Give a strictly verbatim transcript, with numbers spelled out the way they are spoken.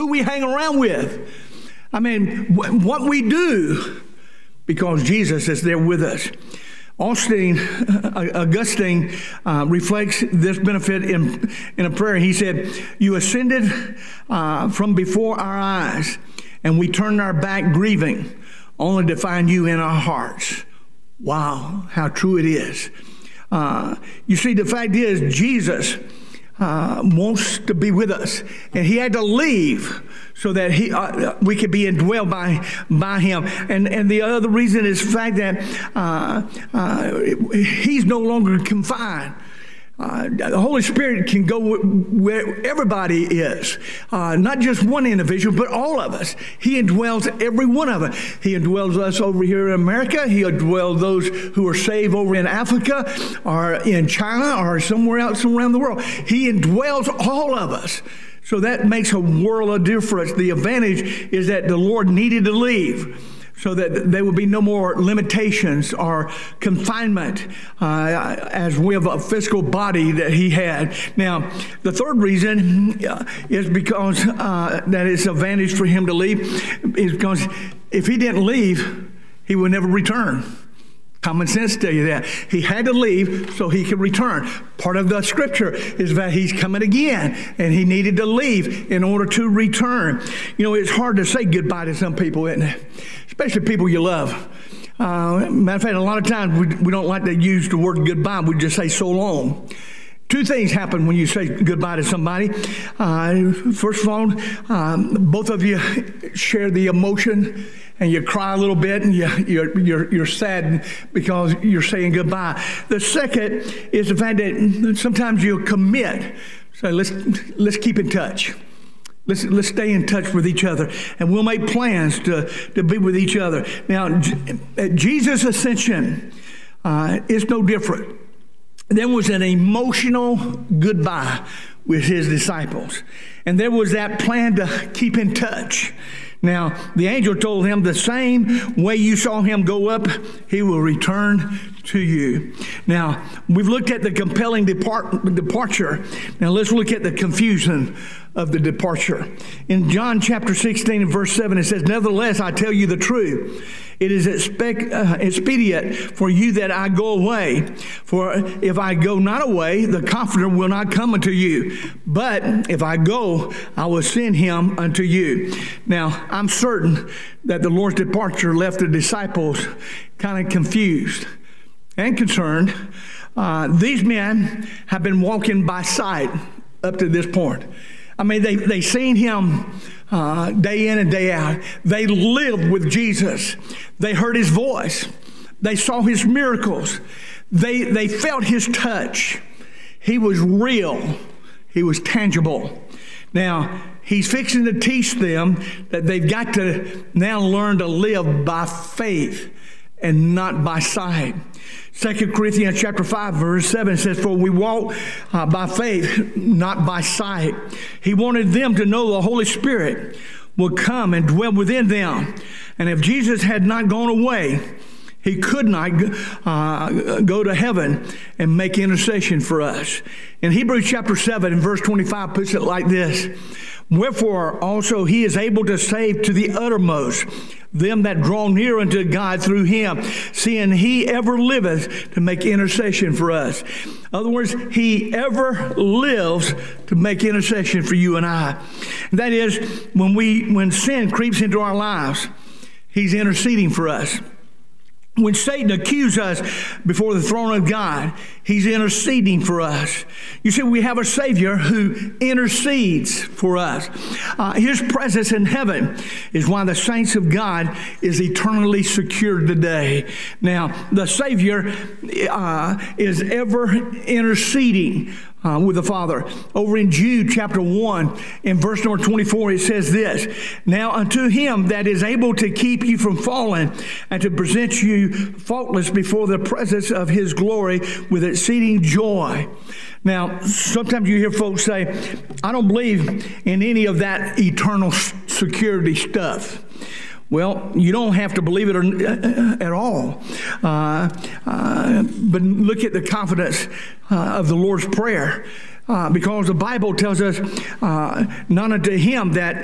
who we hang around with. I mean, wh- what we do, because Jesus is there with us. Austin, uh, Augustine uh, reflects this benefit in, in a prayer. He said, you ascended uh, from before our eyes, and we turned our back grieving, only to find you in our hearts. Wow, how true it is. Uh, you see, the fact is, Jesus uh, wants to be with us, and he had to leave so that he uh, we could be indwelled by by him. And and the other reason is the fact that uh, uh, he's no longer confined. Uh, the Holy Spirit can go where everybody is, uh, not just one individual, but all of us. He indwells every one of us. He indwells us over here in America. He indwells those who are saved over in Africa or in China or somewhere else around the world. He indwells all of us. So that makes a world of difference. The advantage is that the Lord needed to leave, so that there will be no more limitations or confinement uh, as we have a physical body that he had. Now, the third reason uh, is because uh, that it's advantage for him to leave is because if he didn't leave, he would never return. Common sense tell you that. He had to leave so he could return. Part of the scripture is that he's coming again, and he needed to leave in order to return. You know, it's hard to say goodbye to some people, isn't it? Especially people you love. Uh, matter of fact, a lot of times we, we don't like to use the word goodbye. We just say so long. Two things happen when you say goodbye to somebody. Uh, first of all, um, both of you share the emotion, and you cry a little bit, and you, you're, you're, you're sad because you're saying goodbye. The second is the fact that sometimes you'll commit. So let's let's keep in touch. Let's let's stay in touch with each other, and we'll make plans to, to be with each other. Now, at Jesus' ascension, uh, it's no different. There was an emotional goodbye with his disciples, and there was that plan to keep in touch. Now, the angel told him, the same way you saw him go up, he will return to you. Now, we've looked at the compelling depart- departure. Now, let's look at the confusion of the departure. In John chapter sixteen and verse seven, it says, nevertheless, I tell you the truth. It is expect, uh, expedient for you that I go away. For if I go not away, the Comforter will not come unto you. But if I go, I will send him unto you. Now, I'm certain that the Lord's departure left the disciples kind of confused and concerned. Uh, these men have been walking by sight up to this point. I mean, they, they seen him uh, day in and day out. They lived with Jesus. They heard his voice. They saw his miracles. They, they felt his touch. He was real. He was tangible. Now, he's fixing to teach them that they've got to now learn to live by faith and not by sight. Second Corinthians chapter five, verse seven says, for we walk uh, by faith, not by sight. He wanted them to know the Holy Spirit would come and dwell within them. And if Jesus had not gone away, he could not uh, go to heaven and make intercession for us. In Hebrews chapter seven and verse twenty-five puts it like this. Wherefore also he is able to save to the uttermost them that draw near unto God through him, seeing he ever liveth to make intercession for us. In other words, he ever lives to make intercession for you and I. And that is, when we when sin creeps into our lives, he's interceding for us. When Satan accuses us before the throne of God, he's interceding for us. You see, we have a Savior who intercedes for us. Uh, his presence in heaven is why the saints of God is eternally secured today. Now, the Savior uh, is ever interceding Uh, with the Father. Over in Jude chapter one, in verse number twenty-four, it says this, now unto him that is able to keep you from falling and to present you faultless before the presence of his glory with exceeding joy. Now, sometimes you hear folks say, I don't believe in any of that eternal security stuff. Well, you don't have to believe it at all. Uh, uh, but look at the confidence uh, of the Lord's Prayer. Uh, because the Bible tells us, uh, none unto him that